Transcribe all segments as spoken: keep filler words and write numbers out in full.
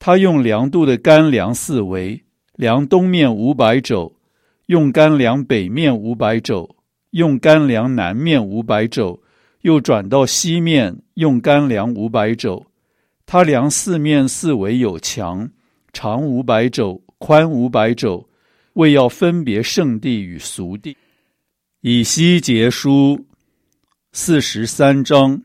他用量度的杆量四围，量东面五百肘，用杆量北面五百肘，用杆量南面五百肘，又转到西面，用杆量五百肘。他量四面四围有墙，长五百肘，宽五百肘，为要分别圣地与俗地。以西结书四十三章。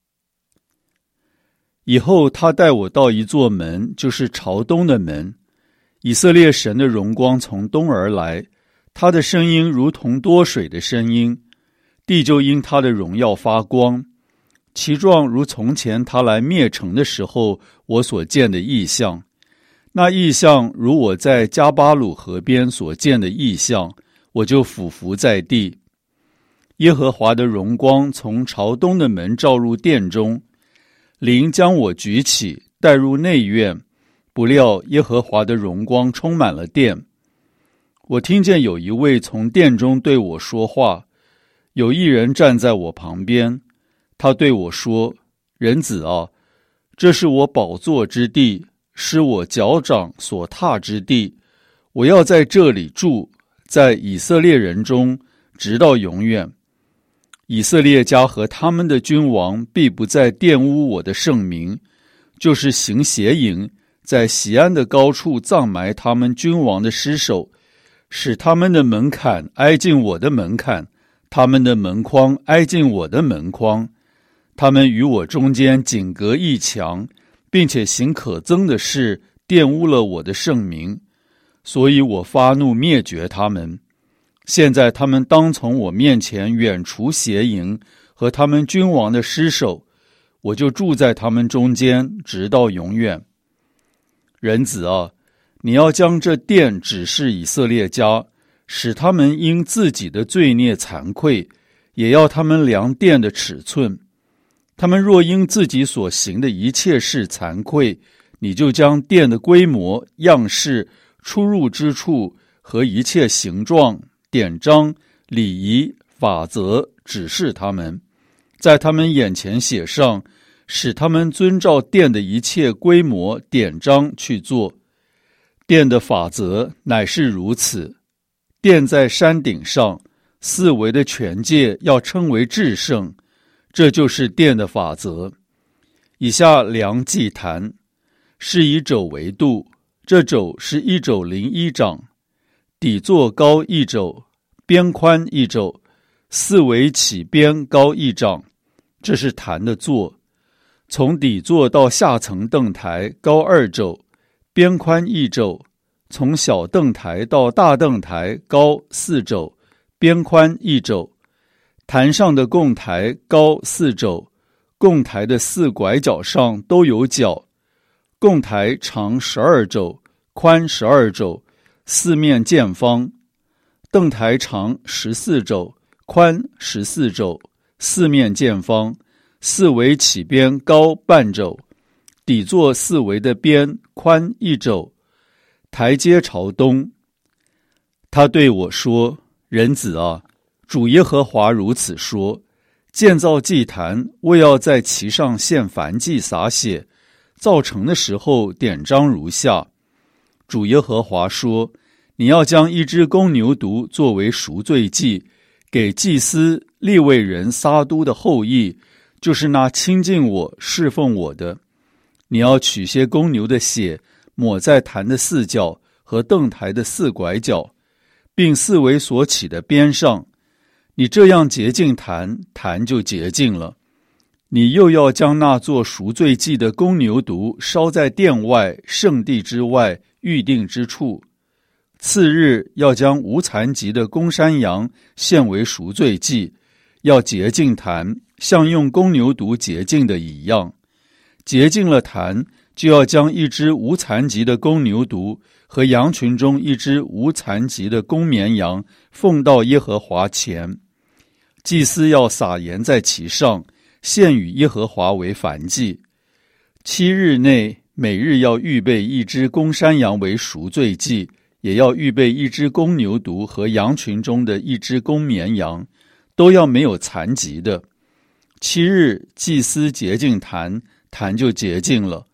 以后他带我到一座门，就是朝东的门。以色列神的荣光从东而来，他的声音如同多水的声音，地就因他的荣耀发光，其状如从前他来灭城的时候我所见的异象。那异象如我在加巴鲁河边所见的异象，我就俯伏在地。耶和华的荣光从朝东的门照入殿中，灵将我举起，带入内院，不料耶和华的荣光充满了殿。我听见有一位从殿中对我说话，有一人站在我旁边，他对我说：人子啊，这是我宝座之地，是我脚掌所踏之地，我要在这里住，在以色列人中，直到永远。以色列家和他们的君王必不再玷污我的圣名，就是行邪淫，在锡安的高处葬埋他们君王的尸首，使他们的门槛挨近我的门槛，他们的门框挨近我的门框。他们与我中间仅隔一墙，并且行可憎的事，玷污了我的圣名，所以我发怒灭绝他们。现在他们当从我面前远除邪淫和他们君王的尸首，我就住在他们中间，直到永远。人子啊，你要将这殿指示以色列家，使他们因自己的罪孽惭愧，也要他们量殿的尺寸。他们若因自己所行的一切事惭愧，你就将殿的规模、样式、出入之处和一切形状、典章、礼仪、法则指示他们，在他们眼前写上，使他们遵照殿的一切规模、典章去做。殿的法则乃是如此：殿在山顶上，四围的权界要称为至圣，这就是殿的法则。以下量祭坛，是以肘为度，这肘是一肘零一掌，底座高一肘，边宽一肘，四围起边高一掌，这是坛的座。从底座到下层凳台高二肘，边宽一肘；从小凳台到大凳台高四肘，边宽一肘。坛上的供台高四肘，供台的四拐角上都有角。供台长十二肘，宽十二肘，四面见方。凳台长十四肘，宽十四肘，四面见方，四围起边高半肘，底座四围的边宽一肘，台阶朝东。他对我说：人子啊，主耶和华如此说，建造祭坛，为要在其上献燔祭洒血，造成的时候典章如下。主耶和华说，你要将一只公牛犊作为赎罪祭，给祭司利未人撒督的后裔，就是那亲近我侍奉我的。你要取些公牛的血，抹在坛的四角和凳台的四拐角，并四围所起的边上。你这样洁净坛，坛就洁净了。你又要将那做赎罪祭的公牛犊烧在殿外圣地之外预定之处。次日要将无残疾的公山羊献为赎罪祭，要洁净坛，像用公牛犊洁净的一样。洁净了坛，就要将一只无残疾的公牛犊和羊群中一只无残疾的公绵羊奉到耶和华前。祭司要撒盐在其上，献与耶和华为燔祭。七日内每日要预备一只公山羊为赎罪祭，也要预备一只公牛犊和羊群中的一只公绵羊，都要没有残疾的。七日祭司洁净坛，坛就洁净了。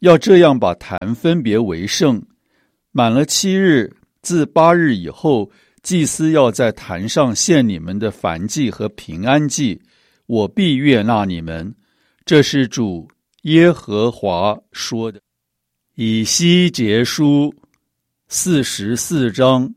要这样把坛分别为圣。满了七日，自八日以后，祭司要在坛上献你们的燔祭和平安祭，我必悦纳你们。这是主耶和华说的。以西结书四十四章。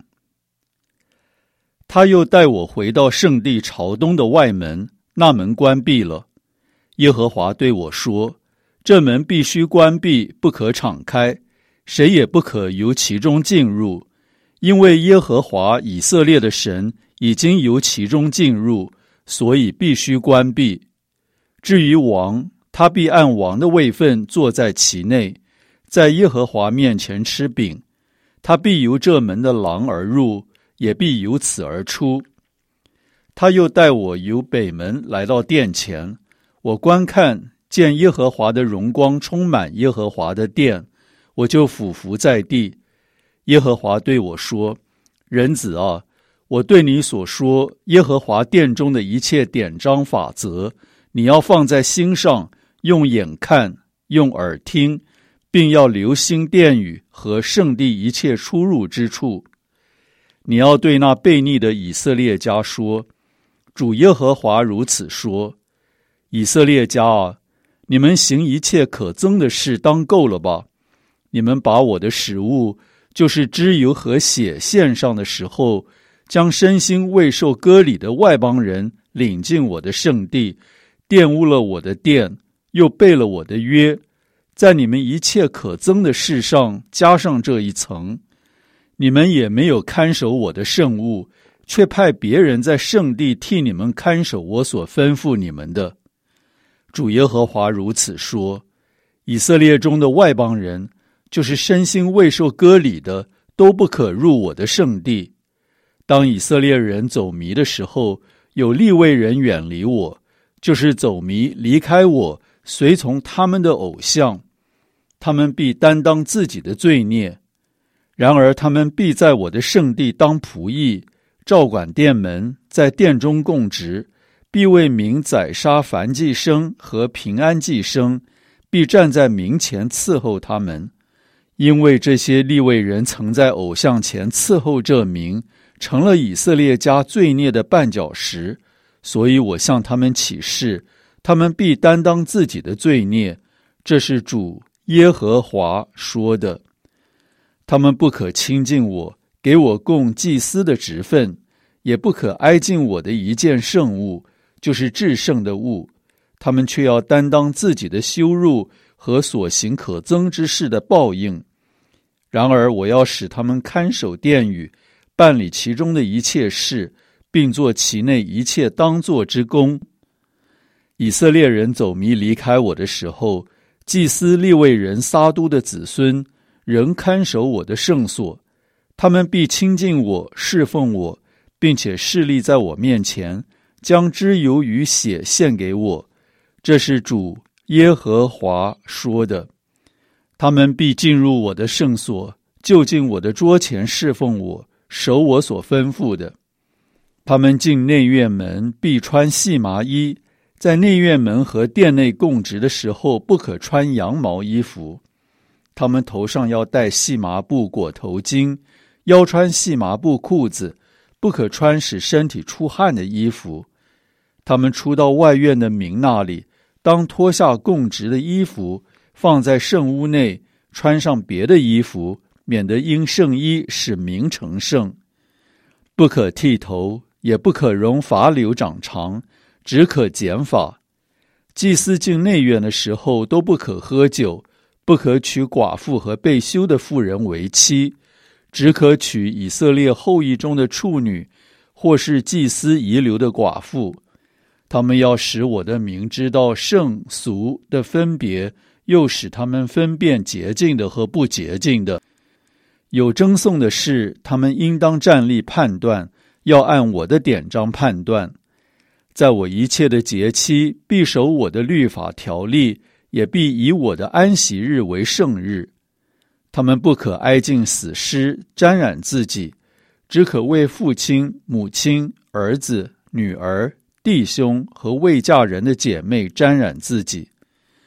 他又带我回到圣地朝东的外门，那门关闭了。耶和华对我说，这门必须关闭，不可敞开，谁也不可由其中进入，因为耶和华以色列的神已经由其中进入，所以必须关闭。至于王，他必按王的位分坐在其内，在耶和华面前吃饼。他必由这门的廊而入，也必由此而出。他又带我由北门来到殿前，我观看，见耶和华的荣光充满耶和华的殿，我就俯伏在地。耶和华对我说，人子啊，我对你所说耶和华殿中的一切典章法则，你要放在心上，用眼看，用耳听，并要留心殿宇和圣地一切出入之处。你要对那悖逆的以色列家说，主耶和华如此说，以色列家啊，你们行一切可憎的事当够了吧？你们把我的食物，就是脂油和血献上的时候，将身心未受割礼的外邦人领进我的圣地，玷污了我的殿，又背了我的约，在你们一切可憎的事上加上这一层。你们也没有看守我的圣物，却派别人在圣地替你们看守我所吩咐你们的。主耶和华如此说，以色列中的外邦人，就是身心未受割礼的，都不可入我的圣地。当以色列人走迷的时候，有利未人远离我，就是走迷离开我，随从他们的偶像，他们必担当自己的罪孽。然而他们必在我的圣地当仆役，照管殿门，在殿中供职，必为民宰杀燔祭牲和平安祭牲，必站在民前伺候他们。因为这些利未人曾在偶像前伺候这民，成了以色列家罪孽的绊脚石，所以我向他们起誓，他们必担当自己的罪孽。这是主耶和华说的。他们不可亲近我，给我供祭司的职分，也不可挨近我的一件圣物，就是至圣的物。他们却要担当自己的羞辱和所行可憎之事的报应。然而我要使他们看守殿宇，办理其中的一切事，并做其内一切当做之功。以色列人走迷离开我的时候，祭司利未人撒督的子孙仍看守我的圣所，他们必亲近我，侍奉我，并且侍立在我面前，将脂油与血献给我。这是主耶和华说的。他们必进入我的圣所，就近我的桌前侍奉我，守我所吩咐的。他们进内院门必穿细麻衣，在内院门和殿内供职的时候，不可穿羊毛衣服。他们头上要戴细麻布裹头巾，腰穿细麻布裤子，不可穿使身体出汗的衣服。他们出到外院的民那里，当脱下供职的衣服，放在圣屋内，穿上别的衣服，免得因圣衣使民成圣。不可剃头，也不可容发绺长长，只可剪发。祭司进内院的时候，都不可喝酒，不可娶寡妇和被休的妇人为妻，只可娶以色列后裔中的处女，或是祭司遗留的寡妇。他们要使我的民知道圣俗的分别，又使他们分辨洁净的和不洁净的。有争讼的事，他们应当站立判断，要按我的典章判断。在我一切的节期，必守我的律法条例，也必以我的安息日为圣日。他们不可挨近死尸，沾染自己，只可为父亲、母亲、儿子、女儿、弟兄和未嫁人的姐妹沾染自己。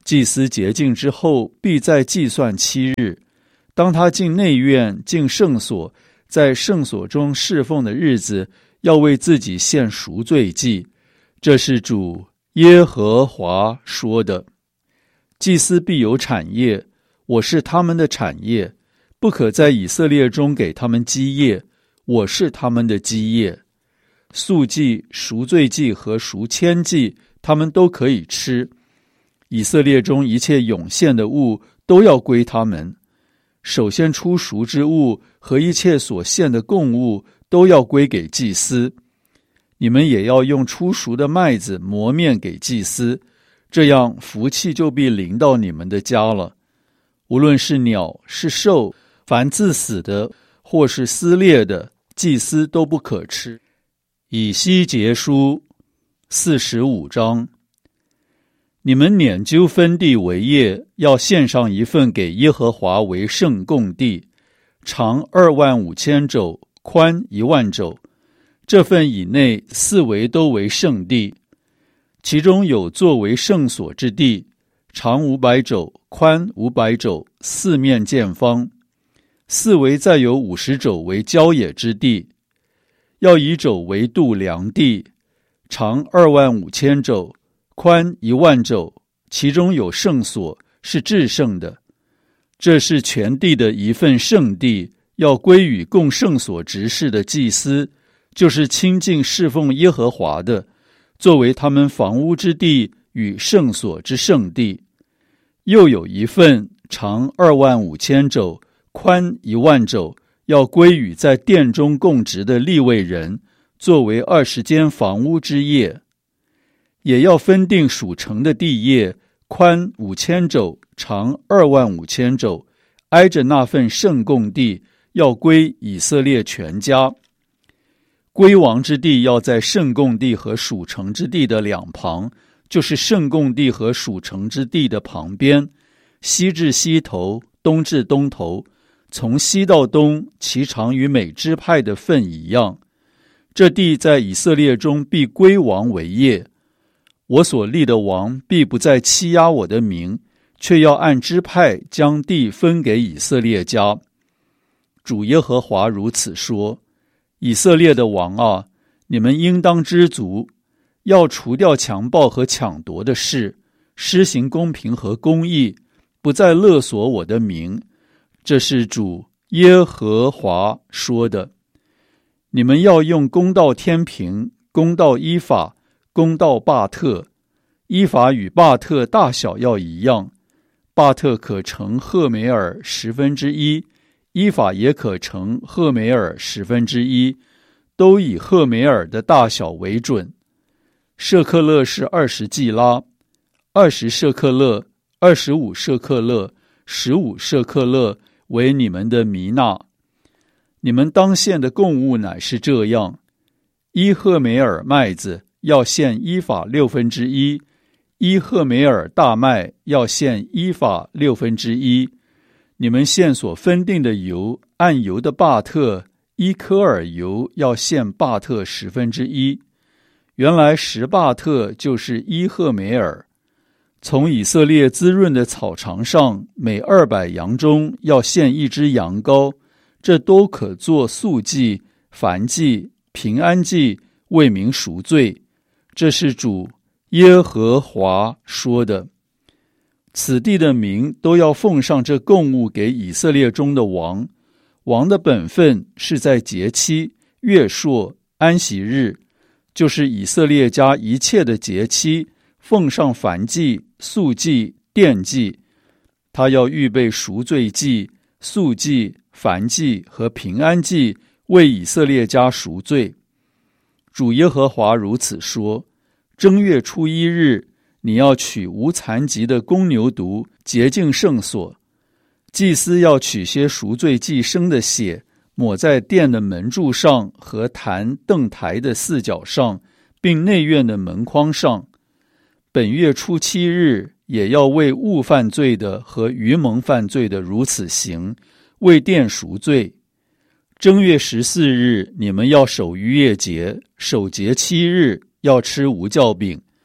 祭司洁净之后，必再计算七日。当他进内院、进圣所，在圣所中侍奉的日子，要为自己献赎罪祭。这是主耶和华说的。祭司必有产业，我是他们的产业，不可在以色列中给他们基业，我是他们的基业。素祭、赎罪祭和赎愆祭，他们都可以吃。以色列中一切涌现的物都要归他们。首先出赎之物和一切所献的供物都要归给祭司。你们也要用出赎的麦子磨面给祭司，这样福气就必临到你们的家了。无论是鸟是兽，凡自死的或是撕裂的，祭司都不可吃。以西结书四十五章。你们捻阄分地为业，要献上一份给耶和华为圣供地，长二万五千肘，宽一万肘。这份以内四围都为圣地，其中有作为圣所之地，长五百肘，宽五百肘，四面见方。四围再有五十肘为郊野之地，要以肘为度量地，长二万五千肘，宽一万肘，其中有圣所，是至圣的。这是全地的一份圣地，要归与供圣所执事的祭司，就是亲近侍奉耶和华的，作为他们房屋之地与圣所之圣地。又有一份长二万五千肘，宽一万肘，要归与在殿中供职的利未人，作为二十间房屋之业。也要分定属城的地业，宽五千肘，长二万五千肘，挨着那份圣供地，要归以色列全家。归王之地要在圣供地和属城之地的两旁，就是圣供地和属城之地的旁边，西至西头，东至东头，从西到东，其长与每支派的份一样。这地在以色列中必归王为业。我所立的王必不再欺压我的名，却要按支派将地分给以色列家。主耶和华如此说：以色列的王啊，你们应当知足，要除掉强暴和抢夺的事，施行公平和公义，不再勒索我的名。这是主耶和华说的。你们要用公道天平，公道依法，公道巴特。依法与巴特大小要一样，巴特可乘赫梅尔十分之一，依法也可乘赫梅尔十分之一，都以赫梅尔的大小为准。舍克勒是二十季拉，二十舍克勒，二十五舍克勒，十五舍克勒为你们的弥纳。你们当献的供物乃是这样：一赫梅尔麦子要献依法六分之一，一赫梅尔大麦要献依法六分之一。你们献所分定的油，按油的巴特，一科尔油要献巴特十分之一。原来十巴特就是一赫梅尔。从以色列滋润的草场上，每二百羊中要献一只羊羔，这都可做素祭、燔祭、平安祭，为民赎罪。这是主耶和华说的。此地的民都要奉上这供物给以色列中的王。王的本分是在节期、月朔、安息日，就是以色列家一切的节期，奉上燔祭、素祭、奠祭。他要预备赎罪祭、素祭、燔祭和平安祭，为以色列家赎罪。主耶和华如此说：正月初一日，你要取无残疾的公牛犊，洁净圣所。祭司要取些赎罪祭牲的血，抹在殿的门柱上和坛凳台的四角上，并内院的门框上。本月初七日，也要为误犯罪的和愚蒙犯罪的如此行，为殿赎罪。正月十四日，你们要守逾越节，守节七日，要吃无酵饼。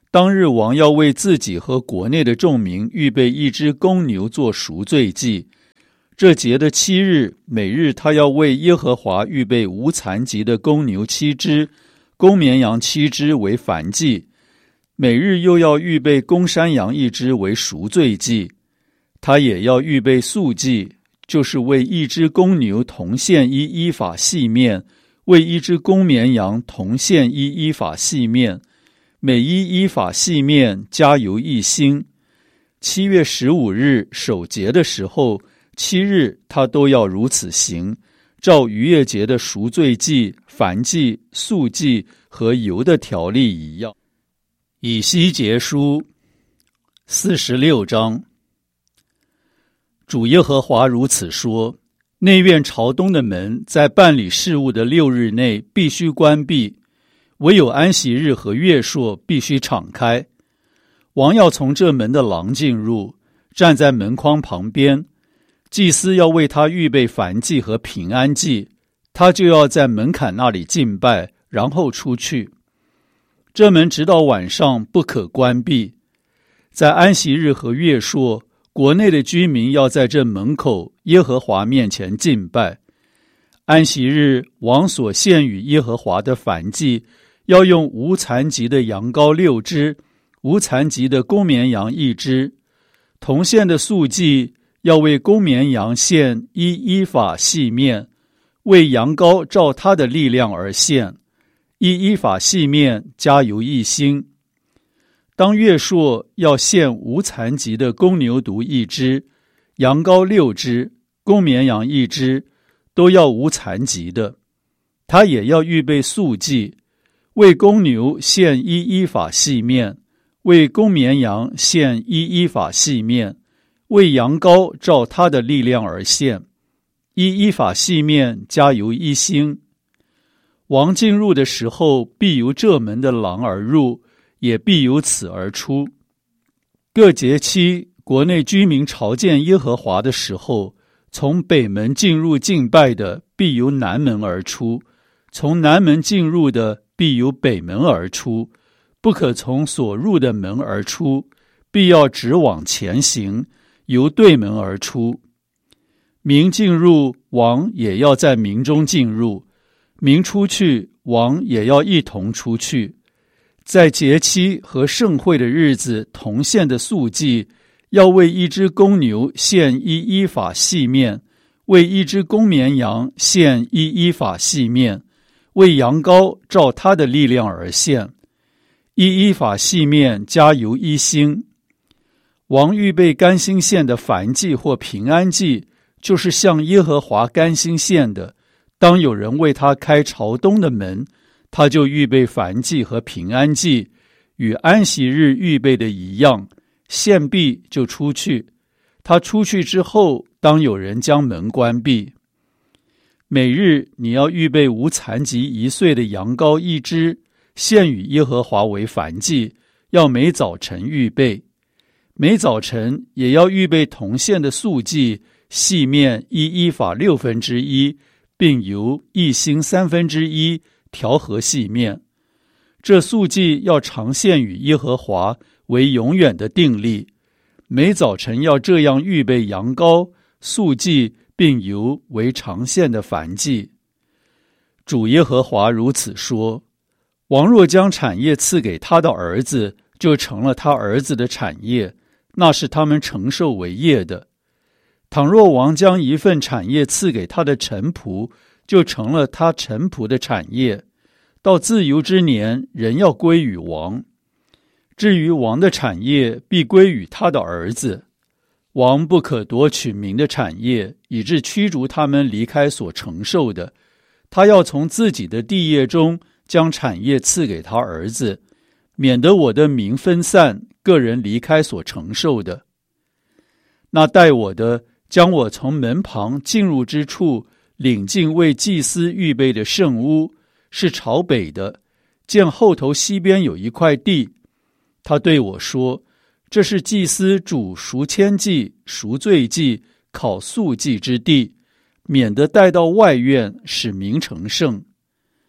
当日王要为自己和国内的众民预备一只公牛做赎罪祭。这节的七日，每日他要为耶和华预备无残疾的公牛七只，公绵羊七只为燔祭，每日又要预备公山羊一只为赎罪祭。他也要预备素祭，就是为一只公牛同献一依法细面，为一只公绵羊同献一依法细面，每一依法细面加油一星。七月十五日守节的时候，七日他都要如此行，照逾越节的赎罪祭、燔祭、素祭和油的条例一样。以西结书四十六章。主耶和华如此说：内院朝东的门在办理事务的六日内必须关闭，唯有安息日和月朔必须敞开。王要从这门的廊进入，站在门框旁边，祭司要为他预备燔祭和平安祭，他就要在门槛那里敬拜，然后出去。这门直到晚上不可关闭。在安息日和月朔，国内的居民要在这门口耶和华面前敬拜。安息日，王所献与耶和华的燔祭，要用无残疾的羊羔六只，无残疾的公绵羊一只。同献的素祭，要为公绵羊献一依法细面，为羊羔照他的力量而献，一依法细面加油一星。当月朔，要献无残疾的公牛犊一只，羊羔六只，公绵羊一只，都要无残疾的。他也要预备素祭，为公牛献一依法细面，为公绵羊献一依法细面，为羊羔照他的力量而献，一依法细面加油一星。王进入的时候，必由这门的廊而入，也必由此而出。各节期，国内居民朝见耶和华的时候，从北门进入敬拜的，必由南门而出；从南门进入的，必由北门而出。不可从所入的门而出，必要直往前行，由对门而出。民进入，王也要在民中进入；民出去，王也要一同出去。在节期和盛会的日子同献的素祭，要为一只公牛献一依法细面，为一只公绵羊献一依法细面，为羊羔照他的力量而献，一依法细面加油一星。王预备甘心献的燔祭或平安祭，就是向耶和华甘心献的，当有人为他开朝东的门，他就预备燔祭和平安祭，与安息日预备的一样，献毕就出去。他出去之后，当有人将门关闭。每日你要预备无残疾一岁的羊羔一只，献与耶和华为燔祭，要每早晨预备。每早晨也要预备同献的素祭，细面一依法六分之一，并由一星三分之一调和细面。这素祭要常献与耶和华，为永远的定例。每早晨要这样预备羊羔、素祭，并由为常献的燔祭。主耶和华如此说：王若将产业赐给他的儿子，就成了他儿子的产业，那是他们承受为业的。倘若王将一份产业赐给他的臣仆，就成了他臣仆的产业，到自由之年，人要归于王。至于王的产业，必归于他的儿子。王不可夺取民的产业，以致驱逐他们离开所承受的。他要从自己的地业中将产业赐给他儿子，免得我的民分散，个人离开所承受的。那待我的，将我从门旁进入之处领进为祭司预备的圣屋，是朝北的，见后头西边有一块地。他对我说：这是祭司主赎愆祭、赎罪祭、烤素祭之地，免得带到外院，使民成圣。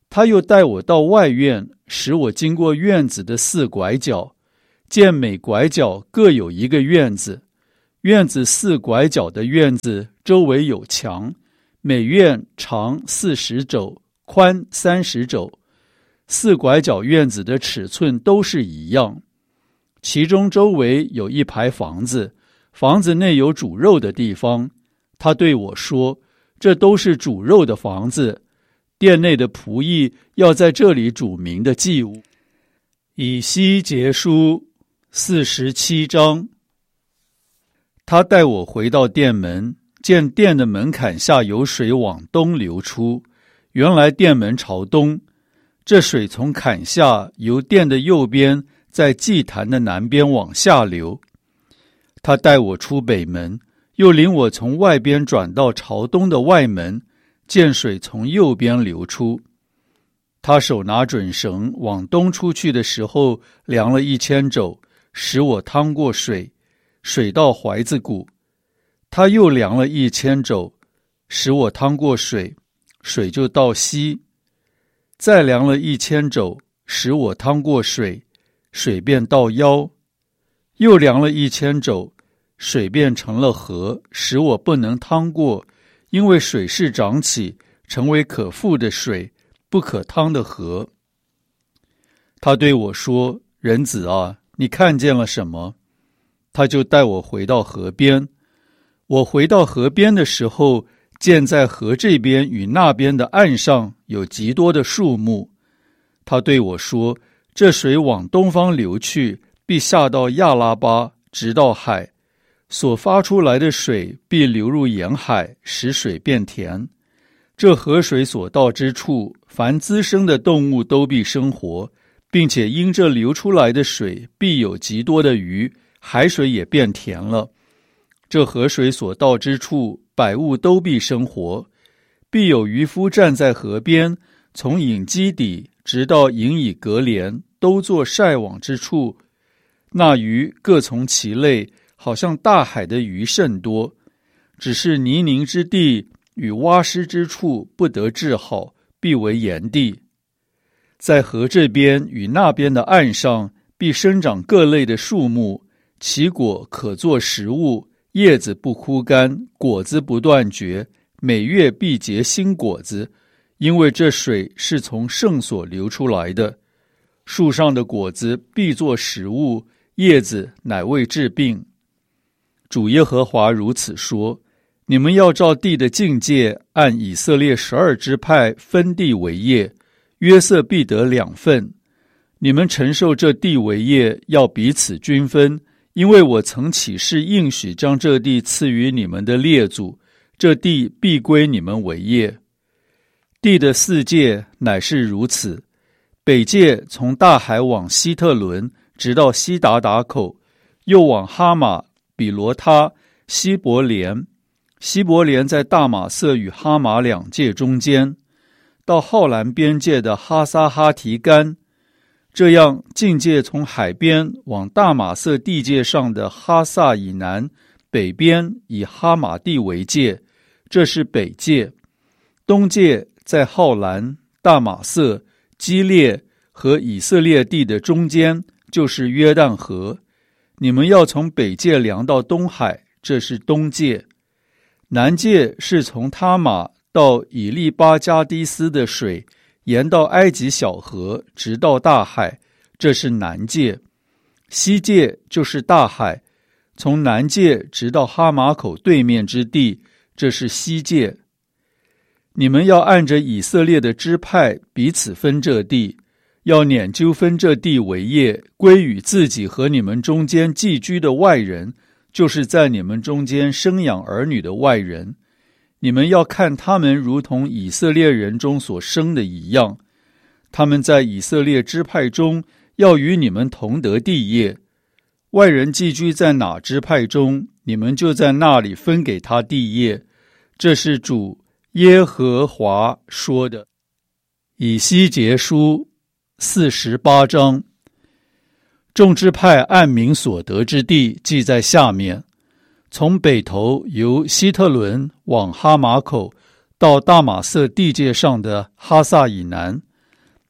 他又带我到外院，使我经过院子的四拐角，见每拐角各有一个院子，院子四拐角的院子周围有墙，每院长四十肘，宽三十肘，四拐角院子的尺寸都是一样。其中周围有一排房子，房子内有煮肉的地方。他对我说，这都是煮肉的房子，店内的仆役要在这里煮明的祭物。以西结书四十七章。他带我回到店门，见店的门槛下有水往东流出，原来店门朝东，这水从坎下由店的右边在祭坛的南边往下流。他带我出北门，又领我从外边转到朝东的外门，见水从右边流出。他手拿准绳往东出去的时候，量了一千肘，使我趟过水，水到怀子骨。他又量了一千肘，使我趟过水，水就到膝。再量了一千肘，使我趟过水，水便到腰。又量了一千肘，水便成了河，使我不能趟过，因为水势涨起，成为可覆的水，不可趟的河。他对我说，人子啊，你看见了什么？他就带我回到河边。我回到河边的时候，见在河这边与那边的岸上有极多的树木。他对我说，这水往东方流去，必下到亚拉巴，直到海，所发出来的水必流入沿海，使水变甜。这河水所到之处，凡滋生的动物都必生活，并且因这流出来的水必有极多的鱼，海水也变甜了。这河水所到之处，百物都必生活，必有渔夫站在河边，从隐基底直到隐以格连，都做晒网之处。那鱼各从其类，好像大海的鱼甚多，只是泥泞之地与洼湿之处不得治好，必为盐地。在河这边与那边的岸上，必生长各类的树木，其果可作食物，叶子不枯干，果子不断绝，每月必结新果子，因为这水是从圣所流出来的。树上的果子必作食物，叶子乃为治病。主耶和华如此说，你们要照地的境界，按以色列十二支派分地为业，约瑟必得两份。你们承受这地为业，要彼此均分，因为我曾起誓应许将这地赐予你们的列祖，这地必归你们为业。地的四界乃是如此：北界从大海往希特伦，直到西达达口，又往哈马、比罗他、希伯莲。希伯莲在大马色与哈马两界中间，到浩兰边界的哈撒哈提干。这样境界从海边往大马色地界上的哈萨以南，北边以哈马地为界，这是北界。东界在浩兰、大马色、基列和以色列地的中间，就是约旦河。你们要从北界量到东海，这是东界。南界是从他玛到以利巴加迪斯的水，沿到埃及小河，直到大海，这是南界。西界就是大海，从南界直到哈马口对面之地，这是西界。你们要按着以色列的支派彼此分这地，要拈阄分这地为业，归与自己和你们中间寄居的外人，就是在你们中间生养儿女的外人。你们要看他们如同以色列人中所生的一样，他们在以色列支派中要与你们同得地业。外人寄居在哪支派中，你们就在那里分给他地业。这是主耶和华说的。以西结书四十八章。众支派按名所得之地记在下面：从北头由希特伦往哈马口，到大马色地界上的哈萨以南，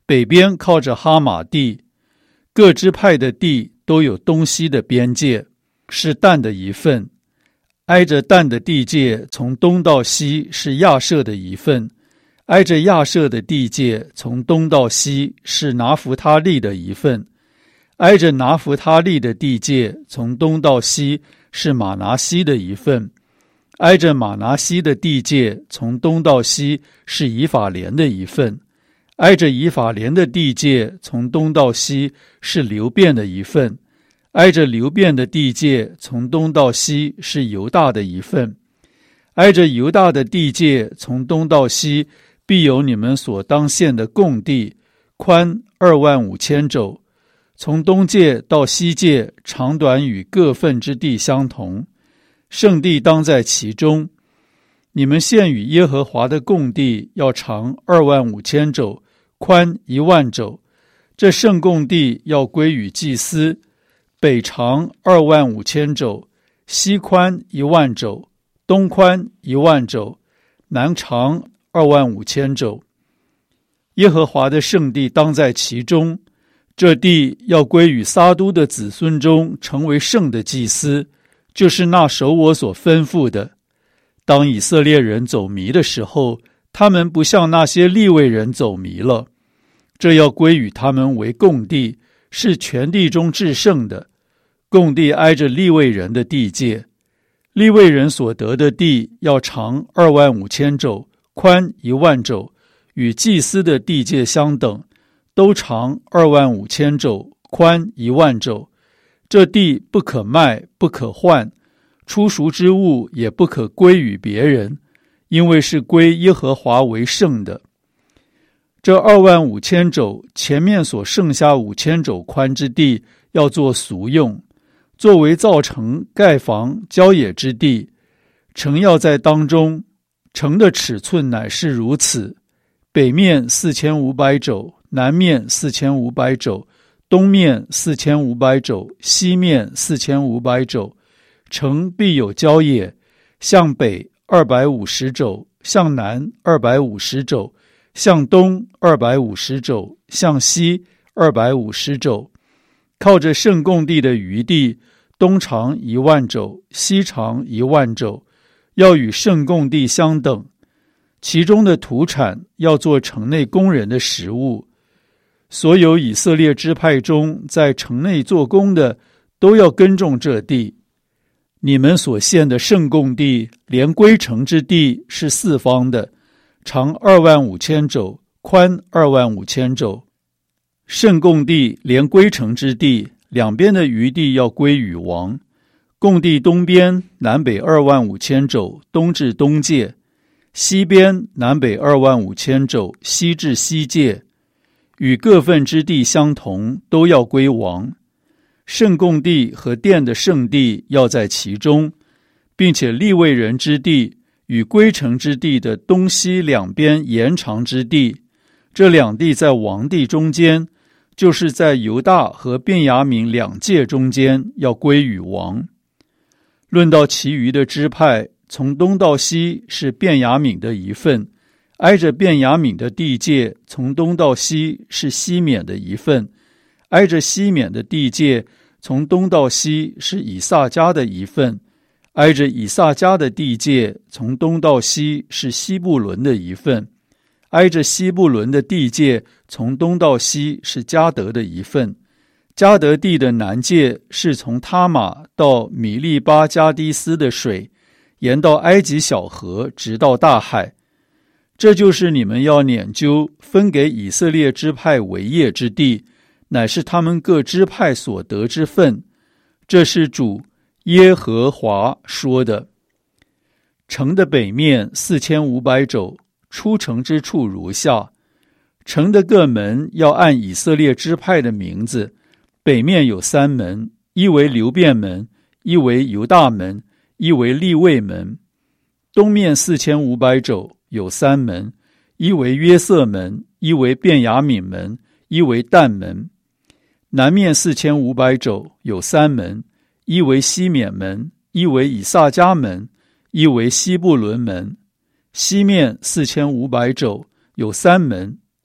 北边靠着哈马地，各支派的地都有东西的边界，是但的一份。挨着但的地界从东到西是亚设的一份，挨着亚设的地界从东到西是拿弗他利的一份，挨着拿弗他利的地界从东到西是马拿西的一份，挨着马拿西的地界从东到西是以法莲的一份，挨着以法莲的地界从东到西是流便的一份，挨着流便的地界从东到西是犹大的一份，挨着犹大的地界从东到西必有你们所当献的供地，宽二万五千肘，从东界到西界长短与各份之地相同，圣地当在其中。你们献与耶和华的供地要长二万五千肘，宽一万肘，这圣供地要归于祭司。北长二万五千肘，西宽一万肘，东宽一万肘，南长二万五千肘。耶和华的圣地当在其中，这地要归于撒都的子孙中成为圣的祭司，就是那守我所吩咐的。当以色列人走迷的时候，他们不像那些利未人走迷了，这要归于他们为供地，是全地中至圣的。供地挨着利未人的地界，利未人所得的地要长二万五千肘，宽一万肘，与祭司的地界相等，都长二万五千肘，宽一万肘。这地不可卖，不可换，出赎之物也不可归与别人，因为是归耶和华为圣的。这二万五千肘前面所剩下五千肘宽之地，要做俗用，作为造城、盖房、郊野之地。城要在当中，城的尺寸乃是如此：北面四千五百肘，南面四千五百肘，东面四千五百肘，西面四千五百肘。城必有郊野，向北二百五十肘，向南二百五十肘，向东二百五十肘，向西二百五十肘。靠着圣供地的余地，东长一万肘，西长一万肘，要与圣供地相等。其中的土产要做城内工人的食物。所有以色列支派中在城内做工的，都要耕种这地。你们所献的圣供地，连归城之地是四方的，长二万五千肘，宽二万五千肘。圣供地连归城之地，两边的余地要归与王。供地东边南北二万五千肘，东至东界；西边南北二万五千肘，西至西界。与各份之地相同，都要归王。圣供地和殿的圣地要在其中，并且利未人之地与归城之地的东西两边延长之地，这两地在王地中间，就是在犹大和便雅悯两界中间，要归与王。论到其余的支派，从东到西是便雅悯的一份，挨着便雅悯的地界，从东到西是西缅的一份，挨着西缅的地界，从东到西是以萨迦的一份，挨着以萨迦的地界，从东到西是西布伦的一份，挨着西布伦的地界，从东到西是迦得的一份。迦得地的南界是从他玛到米利巴加迪斯的水，沿到埃及小河，直到大海。这就是你们要研究分给以色列支派为业之地，乃是他们各支派所得之份。这是主耶和华说的。城的北面四千五百肘，出城之处如下：城的各门要按以色列支派的名字，北面有三门，一为流便门，一为犹大门，一为利未门。东面四千五百肘，有三门，一为约瑟门，一为便雅悯门，一为但门。南面四千五百肘，有三门，一为西缅门，一为以萨迦门，一为西布伦门。西面四千五百肘，有三门，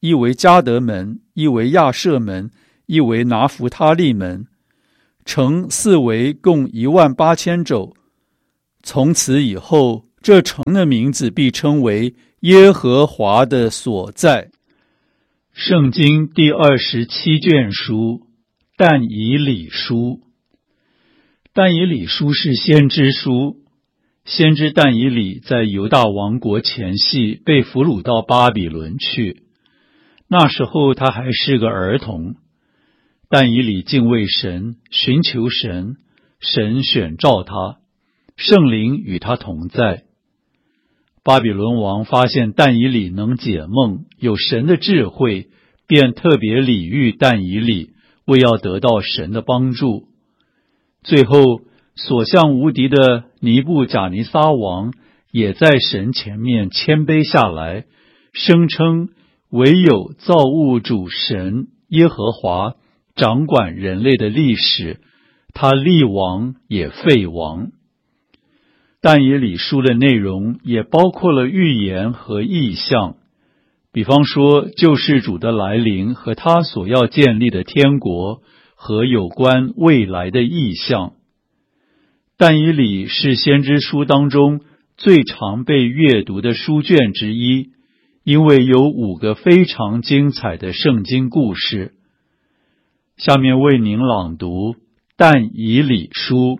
一为迦得门，一为亚舍门，一为拿弗他利门，城四围共一万八千肘。从此以后，这城的名字必称为耶和华的所在。圣经第二十七卷书，但以理书。但以理书是先知书，先知但以理在犹大王国前夕被俘虏到巴比伦去，那时候他还是个儿童。但以理敬畏神，寻求神，神选召他，圣灵与他同在。巴比伦王发现但以理能解梦，有神的智慧，便特别礼遇但以理，为要得到神的帮助。最后，所向无敌的尼布甲尼撒王也在神前面谦卑下来，声称唯有造物主神耶和华掌管人类的历史，他立王也废王。但以理书的内容也包括了预言和异象，比方说救世主的来临和他所要建立的天国和有关未来的异象。但以理是先知书当中最常被阅读的书卷之一，因为有五个非常精彩的圣经故事。下面为您朗读但以理书。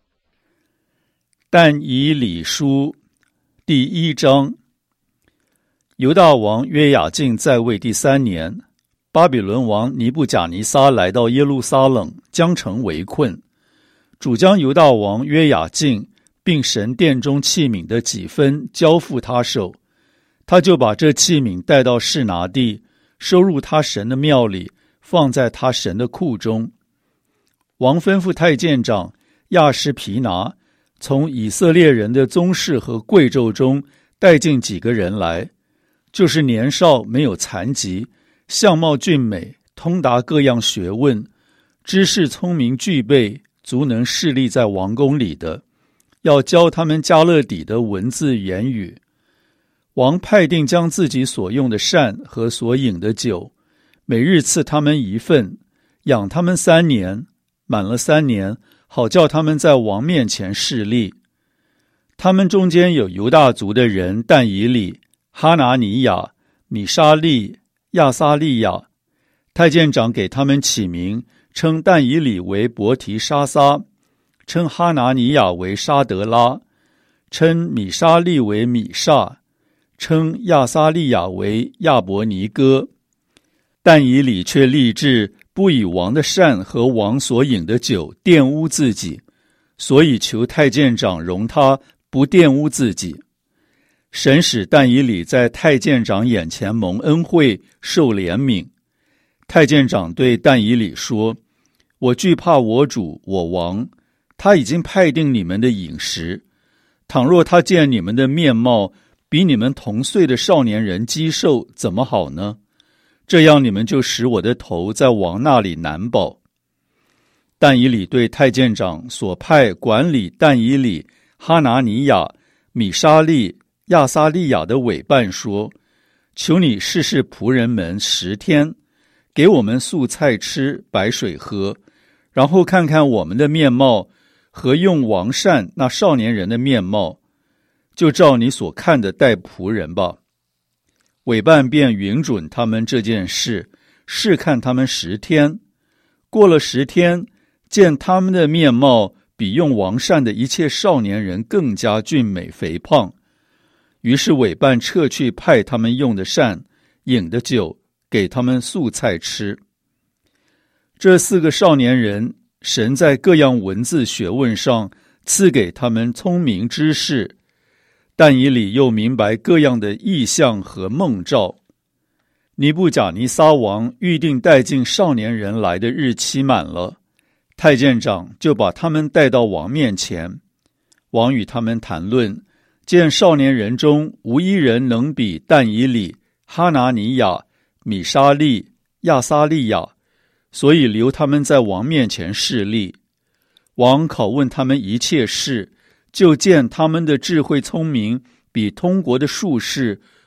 但以理书第一章。犹大王约雅敬在位第三年，巴比伦王尼布甲尼撒来到耶路撒冷，将城围困，主将犹大王约雅敬并神殿中器皿的几分交付他手，他就把这器皿带到示拿地，收入他神的庙里，放在他神的库中。王吩咐太监长亚施皮拿从以色列人的宗室和贵胄中带进几个人来，就是年少没有残疾，相貌俊美，通达各样学问，知识聪明具备，足能侍立在王宫里的，要教他们迦勒底的文字言语。王派定将自己所用的膳和所饮的酒，每日赐他们一份，养他们三年，满了三年，好叫他们在王面前侍立。他们中间有犹大族的人但以理、哈拿尼亚、米沙利、亚撒利亚。太监长给他们起名，称但以理为伯提沙撒，称哈拿尼亚为沙德拉，称米沙利为米煞，称亚撒利亚为亚伯尼哥。但以理却立志不以王的膳和王所饮的酒玷污自己，所以求太监长容他不玷污自己。神使但以理在太监长眼前蒙恩惠，受怜悯。太监长对但以理说：我惧怕我主我王，他已经派定你们的饮食。倘若他见你们的面貌比你们同岁的少年人肌瘦，怎么好呢？这样你们就使我的头在王那里难保。但以理对太监长所派管理但以理、哈拿尼亚、米沙利、亚撒利亚的委办说：求你试试仆人们十天，给我们素菜吃，白水喝，然后看看我们的面貌和用王膳那少年人的面貌，就照你所看的待仆人吧。委办便允准他们这件事，试看他们十天。过了十天，见他们的面貌比用王膳的一切少年人更加俊美肥胖，于是委办撤去派他们用的膳、饮的酒，给他们素菜吃。这四个少年人，神在各样文字学问上赐给他们聪明知识，但以理又明白各样的异象和梦兆。尼布甲尼撒王预定带进少年人来的日期满了，太监长就把他们带到王面前。王与他们谈论，见少年人中无一人能比但以理、哈拿尼亚、米沙利、亚撒利亚，所以留他们在王面前侍立。王拷问他们一切事，就见他们的智慧聪明比通国的术士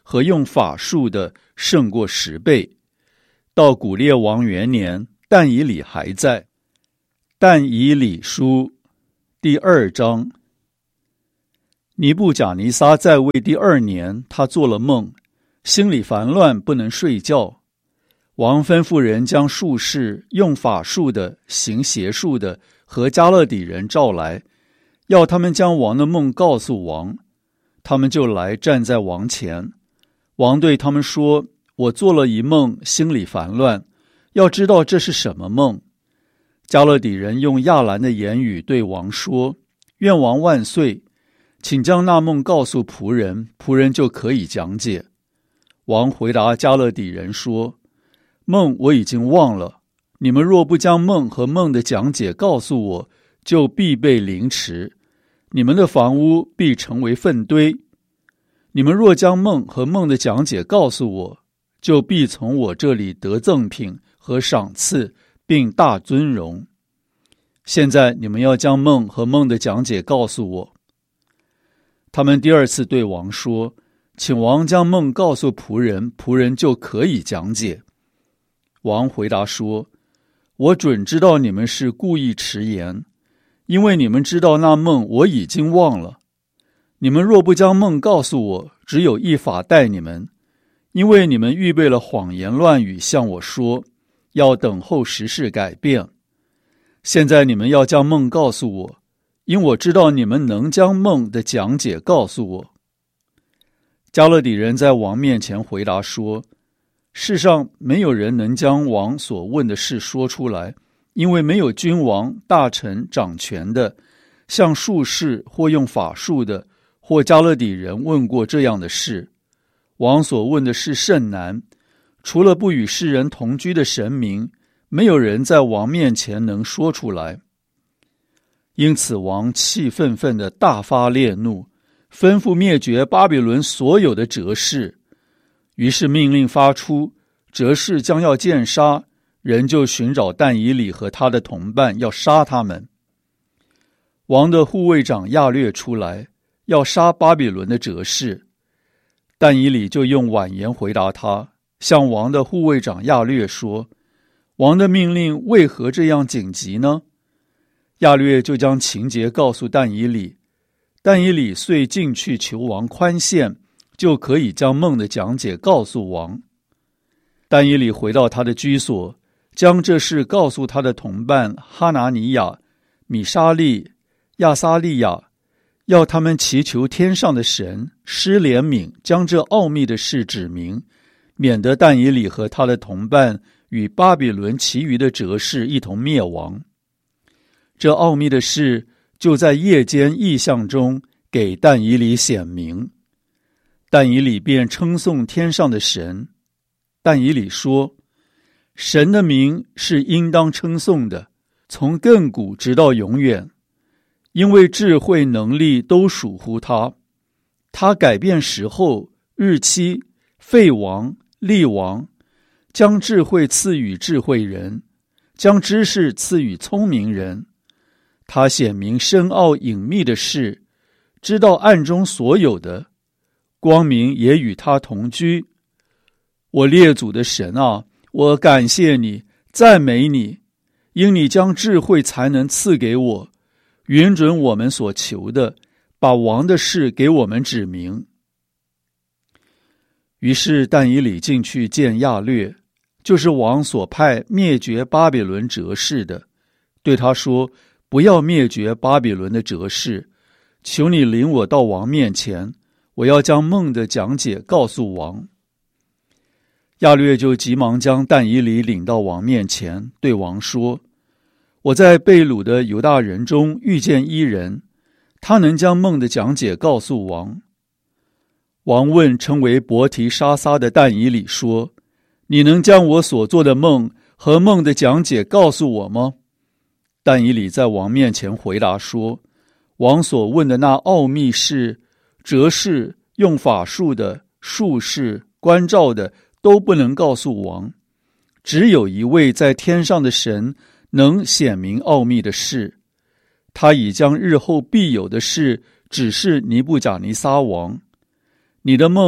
和用法术的胜过十倍。到古列王元年，但以理还在。但以理书第二章。尼布甲尼撒在位第二年，他做了梦，心里烦乱，不能睡觉。王吩咐人将术士、用法术的、行邪术的和加勒底人召来，要他们将王的梦告诉王。他们就来站在王前。王对他们说：我做了一梦，心里烦乱，要知道这是什么梦。加勒底人用亚兰的言语对王说：愿王万岁，请将那梦告诉仆人，仆人就可以讲解。王回答加勒底人说：梦我已经忘了，你们若不将梦和梦的讲解告诉我，就必被凌迟，你们的房屋必成为粪堆。你们若将梦和梦的讲解告诉我，就必从我这里得赠品和赏赐，并大尊荣。现在你们要将梦和梦的讲解告诉我。他们第二次对王说：请王将梦告诉仆人，仆人就可以讲解。王回答说：我准知道你们是故意迟延，因为你们知道那梦我已经忘了。你们若不将梦告诉我，只有一法待你们，因为你们预备了谎言乱语向我说，要等候时事改变。现在你们要将梦告诉我，因我知道你们能将梦的讲解告诉我。加勒底人在王面前回答说：世上没有人能将王所问的事说出来，因为没有君王、大臣、掌权的，像术士或用法术的，或加勒底人问过这样的事。王所问的事甚难，除了不与世人同居的神明，没有人在王面前能说出来。因此王气愤愤地大发烈怒，吩咐灭绝巴比伦所有的哲士。于是命令发出，哲士将要见杀，人就寻找但以理和他的同伴，要杀他们。王的护卫长亚略出来，要杀巴比伦的哲士。但以理就用婉言回答他，向王的护卫长亚略说：王的命令为何这样紧急呢？亚略就将情节告诉但以理，但以理遂进去求王宽限，就可以将梦的讲解告诉王。但以理回到他的居所，将这事告诉他的同伴哈拿尼亚、米沙利、亚撒利亚，要他们祈求天上的神施怜悯，将这奥秘的事指明，免得但以理和他的同伴与巴比伦其余的哲士一同灭亡。这奥秘的事就在夜间异象中给但以理显明。但以理便称颂天上的神。但以理说：神的名是应当称颂的，从亘古直到永远，因为智慧能力都属乎他。他改变时候、日期、废王、立王，将智慧赐予智慧人，将知识赐予聪明人。他显明深奥隐秘的事，知道暗中所有的，光明也与他同居。我列祖的神啊，我感谢你，赞美你，因你将智慧才能赐给我，允准我们所求的，把王的事给我们指明。于是但以理进去见亚略，就是王所派灭绝巴比伦哲士的，对他说：不要灭绝巴比伦的哲士，求你领我到王面前，我要将梦的讲解告诉王。亚略就急忙将但以理领到王面前，对王说：我在被掳的犹大人中遇见一人，他能将梦的讲解告诉王。王问称为伯提沙撒的但以理说：你能将我所做的梦和梦的讲解告诉我吗？但以理在王面前回答说：王所问的那奥秘事，哲士、用法术的、术士、观照的，都不能告诉王，只有一位在天上的神能显明奥秘的事。他已将日后必有的事指示尼布甲尼撒王。你的梦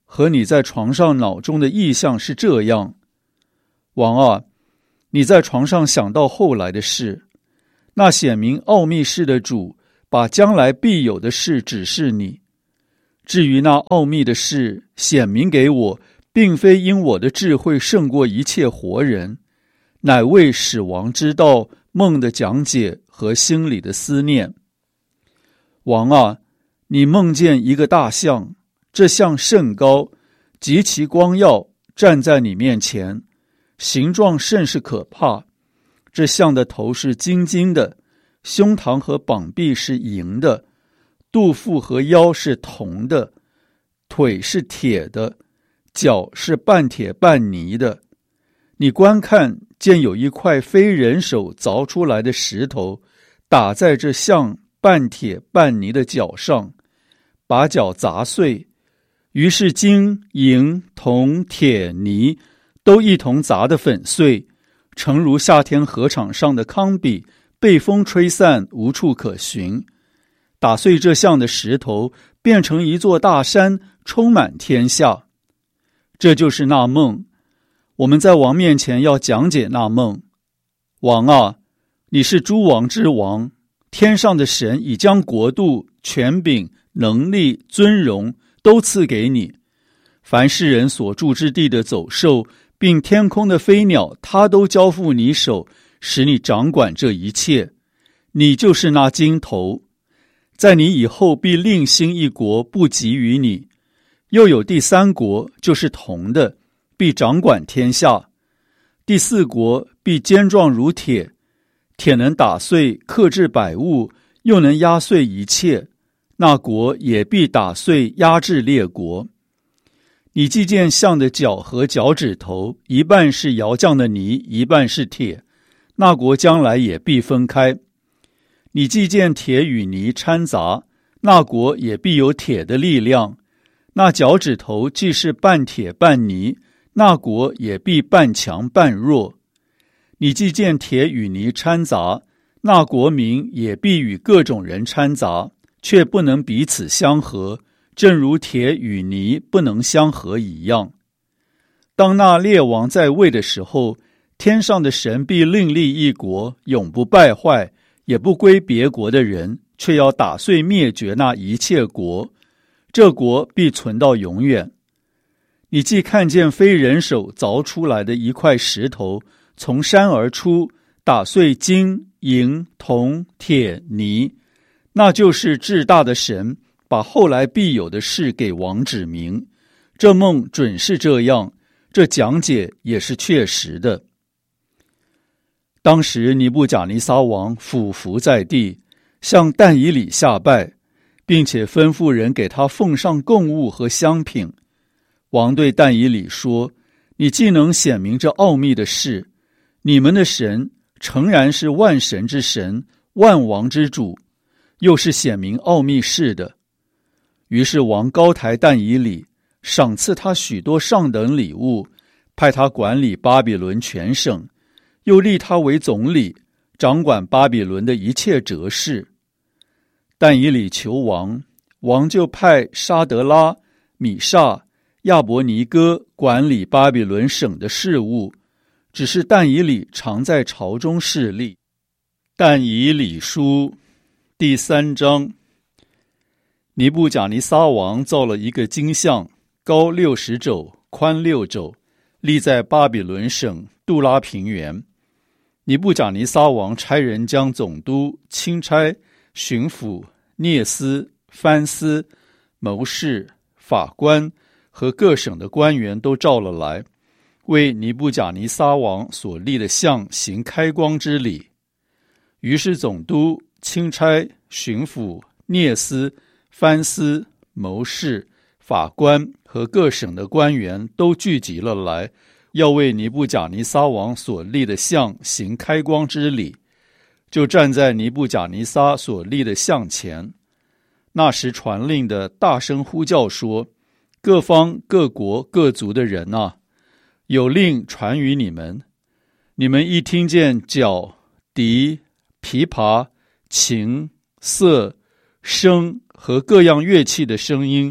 和你在床上脑中的意象是这样。王啊，你在床上想到后来的事，那显明奥秘事的主把将来必有的事指示你。至于那奥秘的事显明给我，并非因我的智慧胜过一切活人，乃为使王知道梦的讲解和心里的思念。王啊，你梦见一个大象，这象甚高，极其光耀，站在你面前，形状甚是可怕。这象的头是金金的，胸膛和膀臂是银的，肚腹和腰是铜的，腿是铁的，脚是半铁半泥的。你观看，见有一块非人手凿出来的石头，打在这像半铁半泥的脚上，把脚砸碎。于是金、银、铜、铁、泥都一同砸得粉碎，诚如夏天河场上的糠秕，被风吹散，无处可寻。打碎这像的石头，变成一座大山，充满天下。这就是那梦。我们在王面前要讲解那梦。王啊，你是诸王之王，天上的神已将国度、权柄、能力、尊荣都赐给你。凡世人所住之地的走兽，并天空的飞鸟，他都交付你手，使你掌管这一切。你就是那金头，在你以后必另兴一国，不及于你。又有第三国，就是铜的，必掌管天下。第四国必坚壮如铁，铁能打碎克制百物，又能压碎一切。那国也必打碎压制列国。你既见象的脚和脚趾头，一半是窑匠的泥，一半是铁，那国将来也必分开。你既见铁与泥掺杂，那国也必有铁的力量。那脚趾头既是半铁半泥，那国也必半强半弱。你既见铁与泥掺杂，那国民也必与各种人掺杂，却不能彼此相合，正如铁与泥不能相合一样。当那列王在位的时候，天上的神必另立一国，永不败坏，也不归别国的人，却要打碎灭绝那一切国，这国必存到永远。你既看见非人手凿出来的一块石头，从山而出，打碎金、银、铜、铁、泥，那就是至大的神把后来必有的事给王指明。这梦准是这样，这讲解也是确实的。当时尼布甲尼撒王俯伏在地，向但以理下拜，并且吩咐人给他奉上供物和香品。王对但以理说，你既能显明这奥秘的事，你们的神诚然是万神之神，万王之主，又是显明奥秘事的。于是王高抬但以理，赏赐他许多上等礼物，派他管理巴比伦全省，又立他为总理，掌管巴比伦的一切哲事。但以理求王，王就派沙德拉、米煞、亚伯尼哥管理巴比伦省的事务，只是但以理常在朝中侍立。但以理书第三章。尼布甲尼撒王造了一个金像，高六十肘，宽六肘，立在巴比伦省杜拉平原。尼布甲尼撒王差人将总督、钦差、巡抚、聂司、藩司、谋士、法官和各省的官员都召了来，为尼布甲尼撒王所立的像行开光之礼。于是总督、钦差、巡抚、聂司、藩司、谋士、法官和各省的官员都聚集了来，要为尼布甲尼撒王所立的像行开光之礼，就站在尼布甲尼撒所立的像前。那时传令的大声呼叫说，各方各国各族的人啊，有令传于你们，你们一听见角、笛、琵琶、琴、瑟、笙和各样乐器的声音，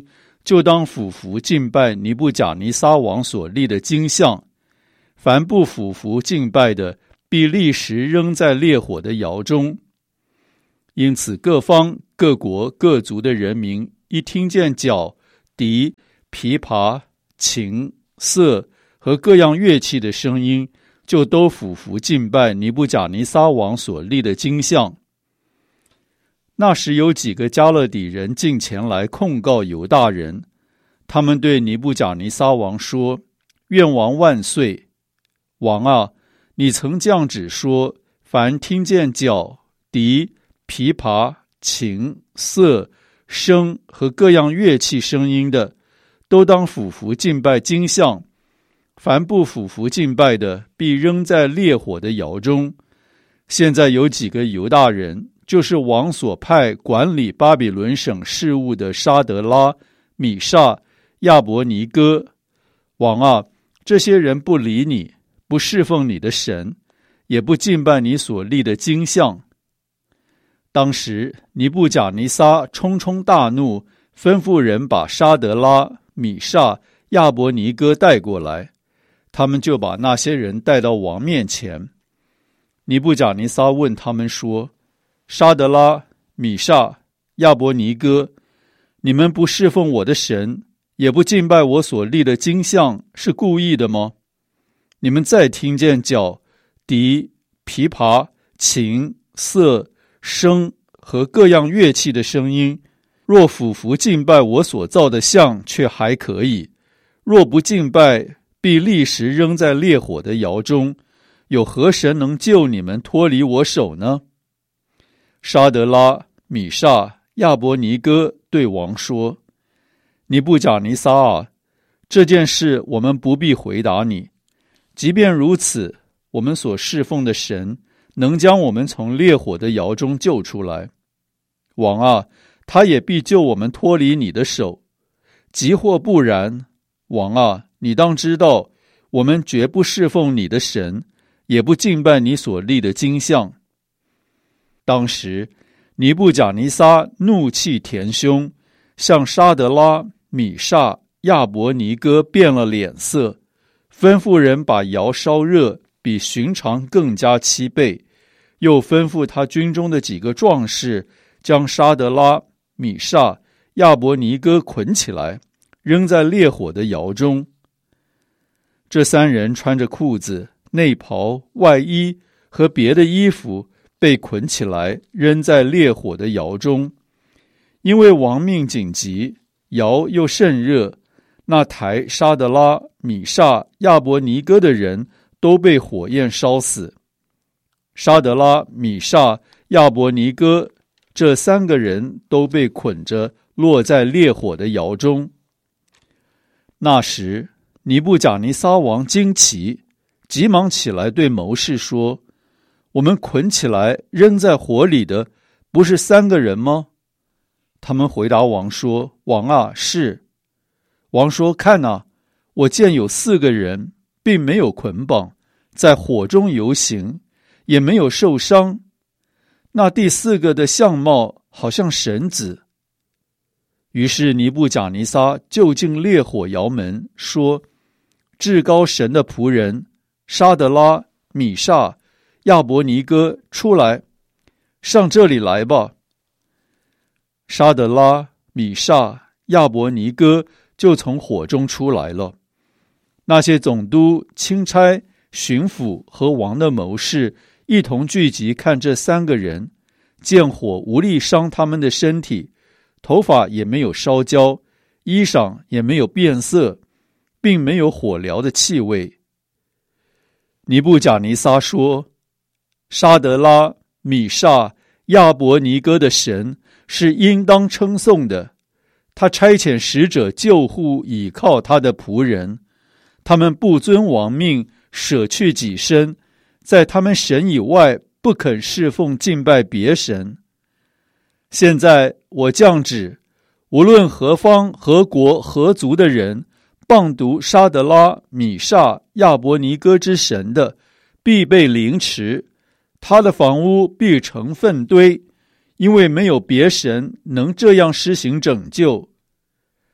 就当俯伏敬拜尼布甲尼撒王所立的金像，凡不俯伏敬拜的，必立时扔在烈火的窑中。因此各方各国各族的人民一听见角、笛、琵琶、琴、瑟和各样乐器的声音，就都俯伏敬拜尼布甲尼撒王所立的金像。那时有几个加勒底人进前来控告犹大人，他们对尼布甲尼撒王说：愿王万岁！王啊，你曾降旨说，凡听见角、笛、琵琶、琴、瑟、笙和各样乐器声音的，都当俯伏敬拜金像，凡不俯伏敬拜的，必扔在烈火的窑中。现在有几个犹大人，就是王所派管理巴比伦省事务的沙德拉、米煞、亚伯尼哥。王啊，这些人不理你，不侍奉你的神，也不敬拜你所立的金像。当时尼布甲尼撒冲冲大怒，吩咐人把沙德拉、米煞、亚伯尼哥带过来，他们就把那些人带到王面前。尼布甲尼撒问他们说：沙德拉、米煞、亚伯尼哥，你们不侍奉我的神，也不敬拜我所立的金像，是故意的吗？你们再听见角、笛、琵琶、琴、瑟、笙和各样乐器的声音，若俯伏敬拜我所造的像，却还可以；若不敬拜，必立时扔在烈火的窑中。有何神能救你们脱离我手呢？沙德拉、米煞、亚伯尼哥对王说：尼布甲尼撒啊，这件事我们不必回答你。即便如此，我们所侍奉的神能将我们从烈火的窑中救出来。王啊，他也必救我们脱离你的手。即或不然，王啊，你当知道，我们绝不侍奉你的神，也不敬拜你所立的金像。当时尼布甲尼撒怒气填胸，向沙德拉、米煞、亚伯尼哥变了脸色，吩咐人把窑烧热，比寻常更加七倍，又吩咐他军中的几个壮士将沙德拉、米煞、亚伯尼哥捆起来，扔在烈火的窑中。这三人穿着裤子、内袍、外衣和别的衣服，被捆起来扔在烈火的窑中。因为王命紧急，窑又甚热，那抬沙德拉、米煞、亚伯尼哥的人都被火焰烧死。沙德拉、米煞、亚伯尼哥这三个人都被捆着落在烈火的窑中。那时尼布甲尼撒王惊奇，急忙起来对谋士说：我们捆起来扔在火里的，不是三个人吗？他们回答王说：王啊，是。王说：看啊，我见有四个人，并没有捆绑，在火中游行，也没有受伤。那第四个的相貌好像神子。于是尼布甲尼撒就近烈火窑门，说：至高神的仆人沙德拉、米煞、亚伯尼哥，出来，上这里来吧。沙德拉、米煞、亚伯尼哥就从火中出来了。那些总督、钦差、巡抚和王的谋士一同聚集看这三个人，见火无力伤他们的身体，头发也没有烧焦，衣裳也没有变色，并没有火燎的气味。尼布甲尼撒说：沙德拉、米煞、亚伯尼哥的神是应当称颂的，他差遣使者救护倚靠他的仆人，他们不遵王命，舍去己身，在他们神以外不肯侍奉敬拜别神。现在我降旨，无论何方何国何族的人谤读沙德拉、米煞、亚伯尼哥之神的，必被凌迟，他的房屋必成粪堆，因为没有别神能这样施行拯救。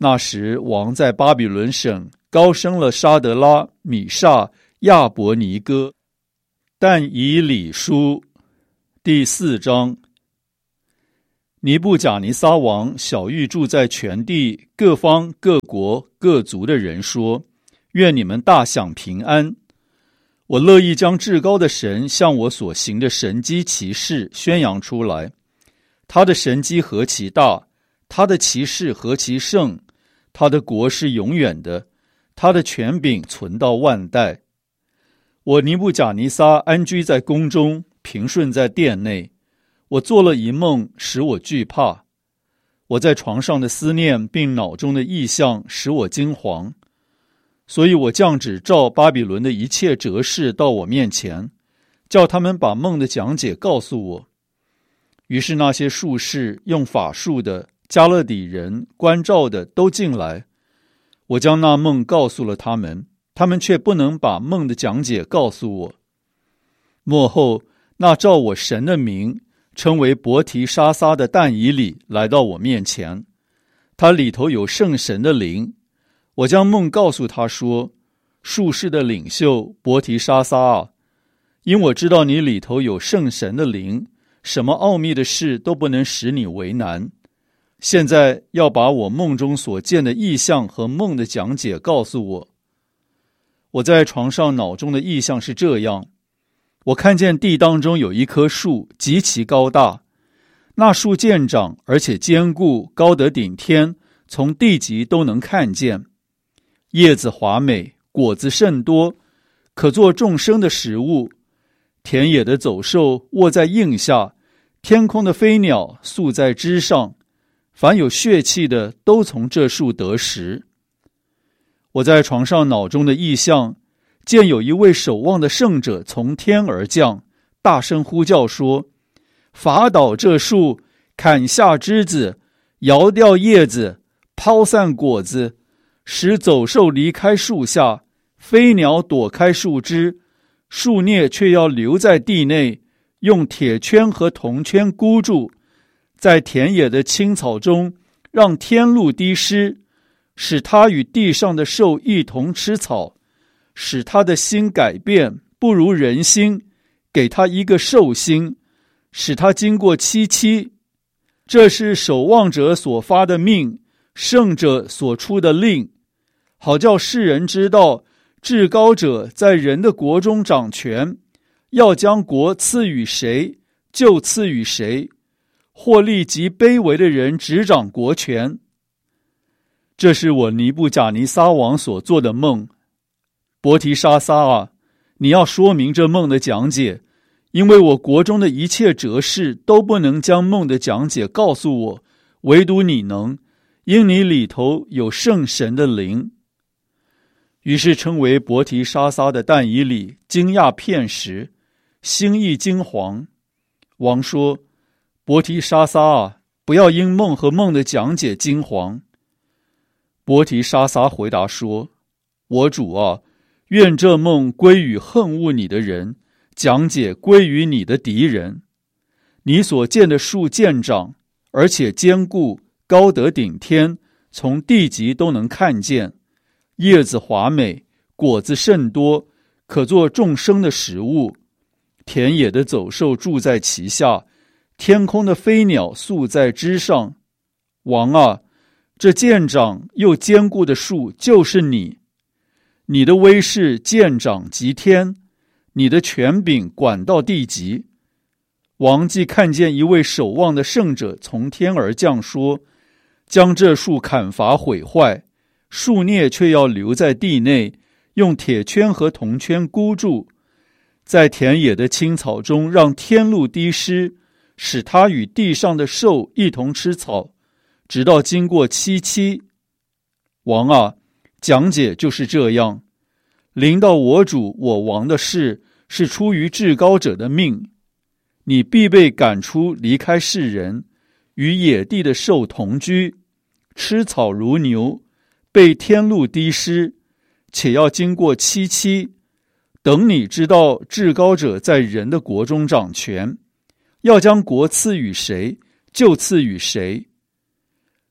那时王在巴比伦省高升了沙德拉、米煞、亚伯尼哥。但以理书第四章。尼布甲尼撒王晓谕住在全地各方各国各族的人说：愿你们大享平安。我乐意将至高的神向我所行的神迹奇事宣扬出来。他的神迹何其大，他的奇事何其盛，他的国是永远的，他的权柄存到万代。我尼布甲尼撒安居在宫中，平顺在殿内。我做了一梦，使我惧怕。我在床上的思念并脑中的意象使我惊惶。所以我降旨召巴比伦的一切哲士到我面前，叫他们把梦的讲解告诉我。于是那些术士、用法术的、加勒底人、观照的都进来。我将那梦告诉了他们，他们却不能把梦的讲解告诉我。末后，那照我神的名称为伯提沙撒的但以理来到我面前，他里头有圣神的灵。我将梦告诉他说：术士的领袖伯提沙撒啊，因我知道你里头有圣神的灵，什么奥秘的事都不能使你为难。现在要把我梦中所见的异象和梦的讲解告诉我。我在床上脑中的意象是这样：我看见地当中有一棵树，极其高大，那树健长，而且坚固，高得顶天，从地极都能看见。叶子华美，果子甚多，可做众生的食物。田野的走兽卧在荫下，天空的飞鸟宿在枝上，凡有血气的都从这树得食。我在床上脑中的意象，见有一位守望的圣者从天而降，大声呼叫说：伐倒这树，砍下枝子，摇掉叶子，抛散果子，使走兽离开树下，飞鸟躲开树枝，树孽却要留在地内，用铁圈和铜圈箍住，在田野的青草中让天露滴湿，使他与地上的兽一同吃草，使他的心改变，不如人心，给他一个兽心，使他经过七七。这是守望者所发的命，圣者所出的令，好叫世人知道至高者在人的国中掌权，要将国赐予谁，就赐予谁，或立即卑微的人执掌国权。这是我尼布甲尼撒王所做的梦。伯提沙撒啊，你要说明这梦的讲解，因为我国中的一切哲士都不能将梦的讲解告诉我，唯独你能，因你里头有圣神的灵。于是称为伯提沙撒的但以理惊讶片时，心意惊惶。王说：伯提沙撒啊，不要因梦和梦的讲解惊惶。伯提沙撒回答说：我主啊，愿这梦归于恨恶你的人，讲解归于你的敌人。你所见的树健长，而且坚固，高得顶天，从地极都能看见。叶子华美，果子甚多，可做众生的食物。田野的走兽住在其下，天空的飞鸟宿在枝上。王啊，这健长又坚固的树就是你，你的威势健长及天，你的权柄管到地极。王既看见一位守望的圣者从天而降，说：将这树砍伐毁坏，树孽却要留在地内，用铁圈和铜圈箍住，在田野的青草中让天露滴湿，使他与地上的兽一同吃草，直到经过七七。王啊，讲解就是这样。临到我主我王的事，是出于至高者的命。你必被赶出，离开世人，与野地的兽同居，吃草如牛，被天露滴湿，且要经过七七。等你知道至高者在人的国中掌权，要将国赐予谁，就赐予谁。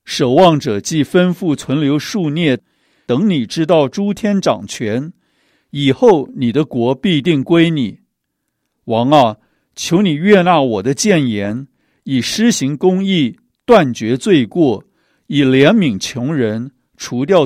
守望者既吩咐存留数孽，等你知道诸天掌权，以后你的国必定归你。王啊，求你悦纳我的谏言，以施行公义，断绝罪过，以怜悯穷人，除掉